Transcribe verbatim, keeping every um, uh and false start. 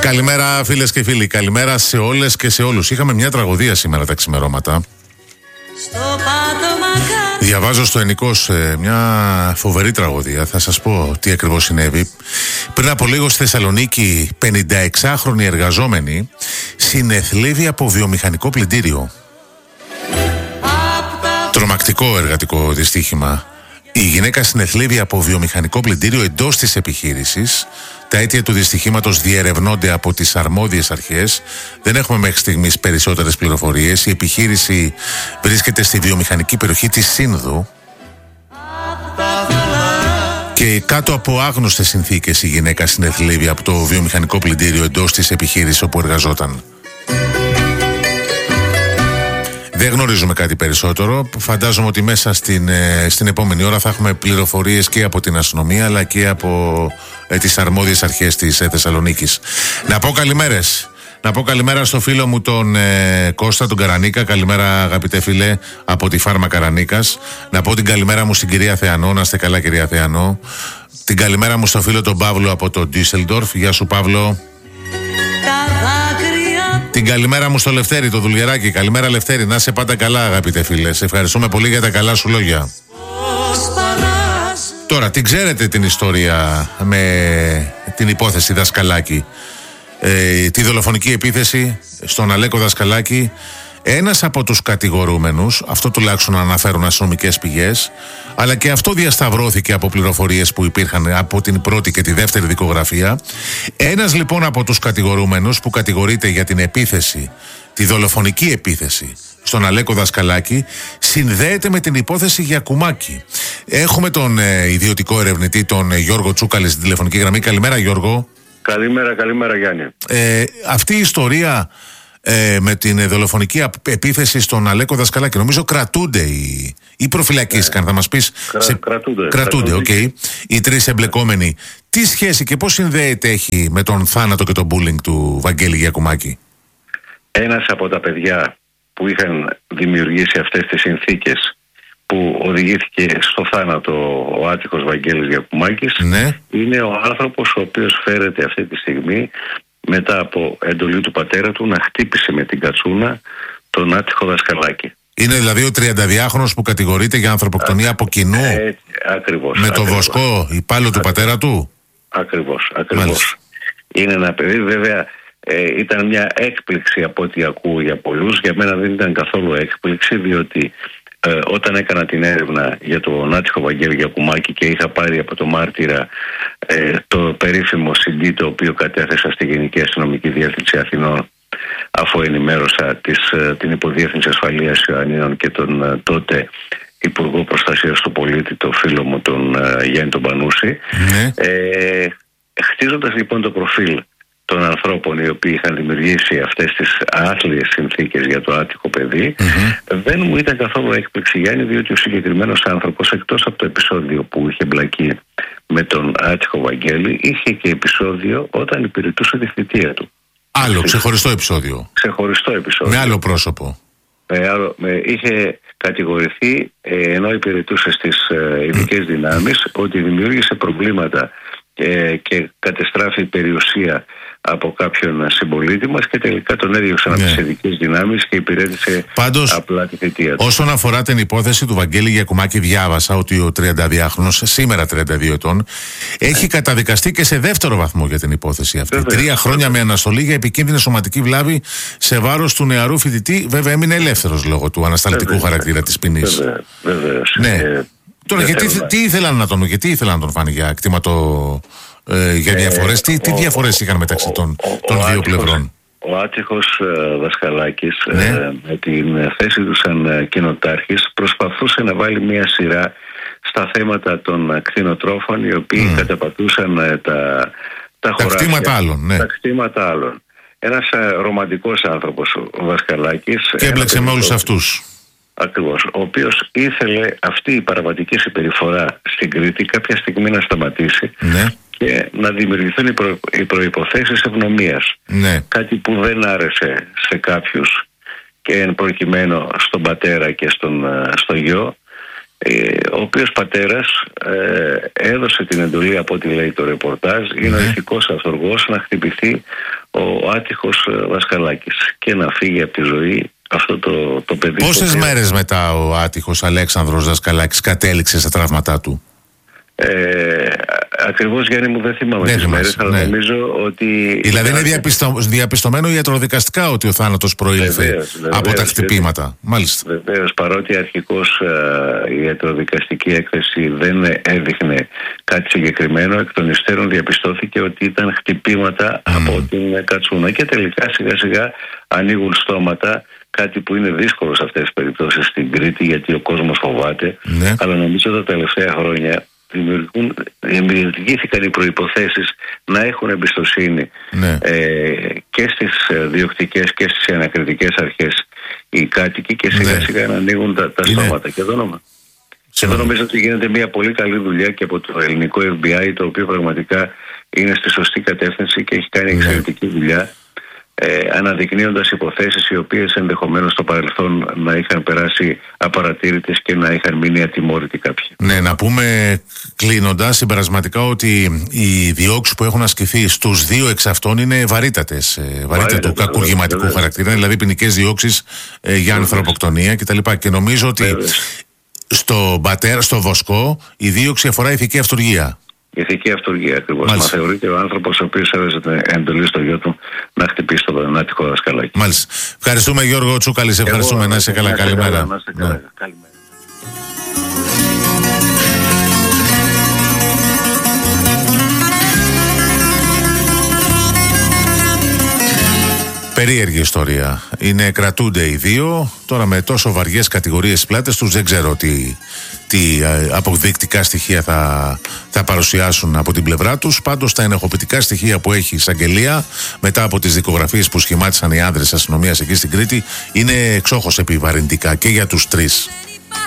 Καλημέρα φίλες και φίλοι, καλημέρα σε όλες και σε όλους. Είχαμε μια τραγωδία σήμερα τα ξημερώματα. Διαβάζω στο Ενικός μια φοβερή τραγωδία. Θα σας πω τι ακριβώς συνέβη. Πριν από λίγο στη Θεσσαλονίκη, πενηνταεξάχρονη εργαζόμενη συνεθλίβει από βιομηχανικό πλυντήριο. Τρομακτικό εργατικό δυστύχημα. Η γυναίκα συνεθλίβει από βιομηχανικό πλυντήριο εντός της επιχείρησης. Τα αίτια του δυστυχήματος διερευνώνται από τις αρμόδιες αρχές. Δεν έχουμε μέχρι στιγμής περισσότερες πληροφορίες. Η επιχείρηση βρίσκεται στη βιομηχανική περιοχή της Σύνδου και κάτω από άγνωστες συνθήκες η γυναίκα συνεθλίβει από το βιομηχανικό πλυντήριο εντός της επιχείρησης όπου εργαζόταν. Δεν γνωρίζουμε κάτι περισσότερο. Φαντάζομαι ότι μέσα στην, ε, στην επόμενη ώρα θα έχουμε πληροφορίες και από την αστυνομία αλλά και από ε, τις αρμόδιες αρχές της ε, Θεσσαλονίκης. Να πω καλημέρες. Να πω καλημέρα στο φίλο μου τον ε, Κώστα, τον Καρανίκα. Καλημέρα αγαπητέ φίλε από τη Φάρμα Καρανίκας. Να πω την καλημέρα μου στην κυρία Θεανό. Να είστε καλά κυρία Θεανό. Την καλημέρα μου στο φίλο τον Παύλο από το Ντίσελντορφ. Γεια σου Παύλο. Την καλημέρα μου στο Λευτέρη, το Δουλγεράκι. Καλημέρα Λευτέρη, να είσαι πάντα καλά αγαπητέ φίλε. Σε ευχαριστούμε πολύ για τα καλά σου λόγια. Τώρα, την ξέρετε την ιστορία με την υπόθεση Δασκαλάκη. Ε, τη δολοφονική επίθεση στον Αλέκο Δασκαλάκη. Ένας από τους κατηγορούμενους, αυτό τουλάχιστον αναφέρουν αστυνομικές πηγές, αλλά και αυτό διασταυρώθηκε από πληροφορίες που υπήρχαν από την πρώτη και τη δεύτερη δικογραφία. Ένας λοιπόν από τους κατηγορούμενους που κατηγορείται για την επίθεση, τη δολοφονική επίθεση στον Αλέκο Δασκαλάκη, συνδέεται με την υπόθεση Γιακουμάκη. Έχουμε τον ε, ιδιωτικό ερευνητή, τον ε, Γιώργο Τσούκαλη, στην τηλεφωνική γραμμή. Καλημέρα Γιώργο. Καλημέρα, καλημέρα Γιάννη. Ε, αυτή η ιστορία Ε, με την δολοφονική επίθεση στον Αλέκο Δασκαλάκη, νομίζω κρατούνται οι, οι προφυλακίστηκαν, ε, θα μας πεις. Κρα, σε... Κρατούνται. Κρατούνται, οκ. Okay. Οι τρεις εμπλεκόμενοι. Τι σχέση και πώς συνδέεται έχει με τον θάνατο και τον bullying του Βαγγέλη Γιακουμάκη? Ένας από τα παιδιά που είχαν δημιουργήσει αυτές τις συνθήκες που οδηγήθηκε στο θάνατο ο άτυχος Βαγγέλης Γιακουμάκης, ναι, είναι ο άνθρωπος ο οποίος φέρεται αυτή τη στιγμή μετά από εντολή του πατέρα του να χτύπησε με την κατσούνα τον άτυχο Δασκαλάκη. Είναι δηλαδή ο τριανταδυάχρονος που κατηγορείται για ανθρωποκτονία από κοινού, ε, ακριβώς, με το ακριβώς. βοσκό υπάλληλο του πατέρα του. Ακριβώς, ακριβώς. Είναι ένα παιδί, βέβαια ε, ήταν μια έκπληξη από ό,τι ακούω για πολλούς. Για μένα δεν ήταν καθόλου έκπληξη, διότι ε, όταν έκανα την έρευνα για τον άτυχο Βαγγέλη Γιακουμάκη και είχα πάρει από το μάρτυρα ε, το περίφημο σι ντι το οποίο κατέθεσα στη Γενική Αστυνομική Διεύθυνση Αθηνών, αφού ενημέρωσα της, ε, την Υποδιεύθυνση Ασφαλείας Ιωαννίνων και τον ε, τότε Υπουργό Προστασίας του Πολίτη, το φίλο μου τον ε, Γιάννη τον Πανούση, Ναι. ε, χτίζοντας λοιπόν το προφίλ των ανθρώπων οι οποίοι είχαν δημιουργήσει αυτές τις άθλιες συνθήκες για το άτυχο παιδί, mm-hmm. δεν μου ήταν καθόλου έκπληξη, Γιάννη, διότι ο συγκεκριμένος άνθρωπος, εκτός από το επεισόδιο που είχε μπλακεί με τον άτυχο Βαγγέλη, είχε και επεισόδιο όταν υπηρετούσε τη θητεία του. Άλλο, ξεχωριστό επεισόδιο. Ξεχωριστό επεισόδιο. Με άλλο πρόσωπο. Με άλλο, με, είχε κατηγορηθεί, ε, ενώ υπηρετούσε στις ε, ειδικές δυνάμεις, ότι δημιούργησε προβλήματα και, και κατεστράφει περιουσία από κάποιον συμπολίτη μας και τελικά τον έδιωξαν από τις ειδικές δυνάμεις και υπηρέτησε πάντως, απλά τη θητεία του. Όσον αφορά την υπόθεση του Βαγγέλη Γιακουμάκη, διάβασα ότι ο τριανταδυάχρονος, σήμερα τριάντα δύο ετών, έχει καταδικαστεί και σε δεύτερο βαθμό για την υπόθεση αυτή. Βέβαια, Τρία χρόνια με αναστολή για επικίνδυνη σωματική βλάβη σε βάρος του νεαρού φοιτητή. Βέβαια, έμεινε ελεύθερος λόγω του ανασταλτικού βέβαια, χαρακτήρα της ποινής. Βέβαια, ναι. Ε, Τώρα, γιατί, τι, τι ήθελαν να τον, γιατί ήθελαν να τον φάνε για κτήματο, ε, για διαφορές, τι, τι διαφορές είχαν μεταξύ των, ο, των ο, δύο άτυχος, πλευρών? Ο άτυχος ε, Δασκαλάκης, ναι. ε, με την θέση του σαν ε, κοινοτάρχης, προσπαθούσε να βάλει μια σειρά στα θέματα των κτηνοτρόφων, οι οποίοι mm. καταπατούσαν ε, τα, τα χωράκια, τα κτήματα άλλων. Ναι. Τα κτήματα άλλων. Ένας ε, ρομαντικός άνθρωπος ο Δασκαλάκης. Και έμπλεξε με όλους αυτούς. Ακριβώς, ο οποίος ήθελε αυτή η παραβατική συμπεριφορά στην Κρήτη κάποια στιγμή να σταματήσει, ναι, και να δημιουργηθούν οι, προ, οι προϋποθέσεις ευνομίας. Ναι. Κάτι που δεν άρεσε σε κάποιους και εν προκειμένου στον πατέρα και στον, στο γιο, ε, ο οποίος πατέρας ε, έδωσε την εντολή, από ό,τι λέει το ρεπορτάζ, είναι mm-hmm. ο ηθικός αυθοργός, να χτυπηθεί ο άτυχος Δασκαλάκης και να φύγει από τη ζωή αυτό το, το παιδί. Πόσες μέρες μετά ο άτυχος Αλέξανδρος Δασκαλάκης κατέληξε στα τραύματά του? Ε, ακριβώς, Γιάννη μου, δεν θυμάμαι δεν τις μέρες, αλλά ναι. νομίζω ότι... Δηλαδή είναι διαπιστω... διαπιστωμένο ιατροδικαστικά ότι ο θάνατος προήλθε βεβαίως, βεβαίως, από τα χτυπήματα. Βεβαίως. Μάλιστα. Βεβαίως, παρότι αρχικώς ε, η ιατροδικαστική έκθεση δεν έδειχνε κάτι συγκεκριμένο, εκ των υστέρων διαπιστώθηκε ότι ήταν χτυπήματα mm. από την κατσούνα και τελικά σιγά σιγά ανοίγουν στόματα. Κάτι που είναι δύσκολο σε αυτές τις περιπτώσεις στην Κρήτη, γιατί ο κόσμος φοβάται. Ναι. Αλλά νομίζω τα τελευταία χρόνια δημιουργήθηκαν οι προϋποθέσεις να έχουν εμπιστοσύνη ναι. ε, και στις διοκτικές και στις ανακριτικές αρχές οι κάτοικοι και σιγά ναι. σιγά να ανοίγουν τα, τα στόματα. Και εδώ, νομ... και εδώ νομίζω ότι γίνεται μια πολύ καλή δουλειά και από το ελληνικό Εφ Μπι Άι, το οποίο πραγματικά είναι στη σωστή κατεύθυνση και έχει κάνει εξαιρετική δουλειά. Ε, αναδεικνύοντας υποθέσεις οι οποίες ενδεχομένως στο παρελθόν να είχαν περάσει απαρατήρητες και να είχαν μείνει ατιμόρυτοι κάποιοι. Ναι, να πούμε κλείνοντας συμπερασματικά ότι οι διώξεις που έχουν ασκηθεί στους δύο εξ αυτών είναι βαρύτατες, ε, βαρύτατου κακουργηματικού χαρακτήρα, δηλαδή ποινικές διώξεις ε, για ανθρωποκτονία κτλ. Και νομίζω ότι Βέβαιες. στο πατέρα, στο Βοσκό, η δίωξη αφορά ηθική αυτουργία. Ηθική αυτουργία ακριβώς. Μα θεωρείται ο άνθρωπος ο οποίος έδωσε την εντολή στο γιο του να χτυπήσει τον άτυχο Δασκαλάκη. Μάλιστα. Ευχαριστούμε, Γιώργο Τσούκαλη. Σε ευχαριστούμε. Να είσαι καλά. Καλημέρα. Να είστε καλά. Καλημέρα. Περίεργη ιστορία. Είναι, κρατούνται οι δύο. Τώρα με τόσο βαριές κατηγορίες στις πλάτες τους, δεν ξέρω τι, τι αποδεικτικά στοιχεία θα, θα παρουσιάσουν από την πλευρά τους. Πάντως τα ενεχοποιητικά στοιχεία που έχει η εισαγγελία μετά από τις δικογραφίες που σχημάτισαν οι άνδρες της αστυνομίας εκεί στην Κρήτη είναι εξόχως επιβαρυντικά και για τους τρεις.